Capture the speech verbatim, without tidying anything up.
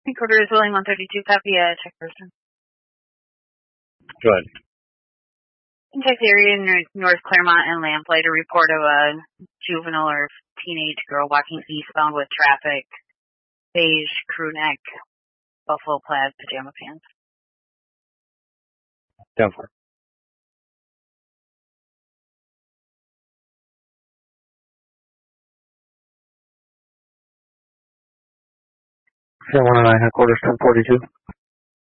Recorder is William one thirty-two, copy, uh, check person. Go ahead. Check the area in North Claremont and Lamplight, a report of a juvenile or teenage girl walking eastbound with traffic, beige crew neck, buffalo plaid pajama pants. Down for it. seven one nine headquarters, ten forty-two.